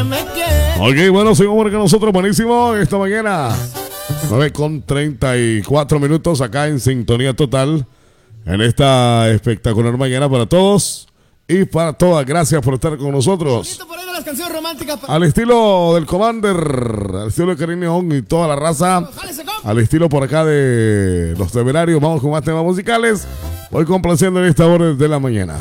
Ok, bueno, seguimos con nosotros, buenísimo, esta mañana 9:34 acá en Sintonía Total, en esta espectacular mañana para todos y para todas. Gracias por estar con nosotros. Al estilo del Commander, al estilo de Karim León y toda la raza, al estilo por acá de los Temerarios. Vamos con más temas musicales, hoy complaciendo en esta hora de la mañana.